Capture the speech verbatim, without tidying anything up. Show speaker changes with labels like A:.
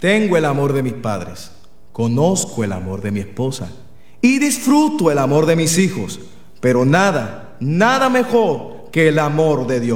A: Tengo el amor de mis padres, conozco el amor de mi esposa y disfruto el amor de mis hijos, pero nada, nada mejor que el amor de Dios.